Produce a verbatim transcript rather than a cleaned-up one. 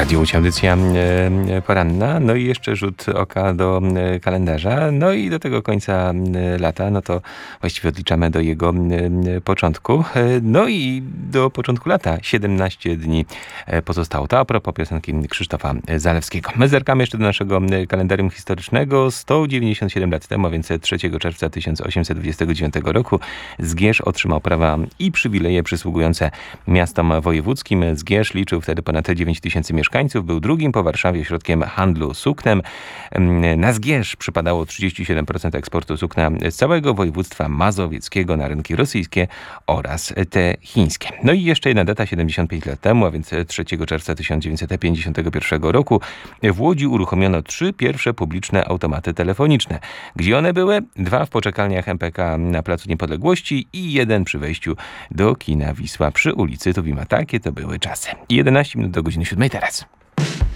Radio Łódź, audycja e, poranna, no i jeszcze rzut oka do e, kalendarza, no i do tego końca e, lata, no to właściwie odliczamy do jego e, początku, e, no i do początku lata siedemnaście dni e, pozostało. To a propos piosenki Krzysztofa Zalewskiego. My zerkamy jeszcze do naszego kalendarium historycznego. sto dziewięćdziesiąt siedem lat temu, a więc trzeciego czerwca tysiąc osiemset dwudziestego dziewiątego roku, Zgierz otrzymał prawa i przywileje przysługujące miastom wojewódzkim. Zgierz liczył wtedy ponad dziewięć tysięcy mieszkańców, był drugim po Warszawie ośrodkiem handlu suknem. Na Zgierz przypadało trzydzieści siedem procent eksportu sukna z całego województwa mazowieckiego na rynki rosyjskie oraz te chińskie. No i jeszcze jedna data, siedemdziesiąt pięć lat temu, a więc trzeciego czerwca tysiąc dziewięćset pięćdziesiątego pierwszego roku w Łodzi uruchomiono trzy pierwsze publiczne automaty telefoniczne. Gdzie one były? Dwa w poczekalniach M P K na Placu Niepodległości i jeden przy wejściu do kina Wisła przy ulicy Tuwima. Takie to były czasy. jedenaście minut do godziny siódmej teraz.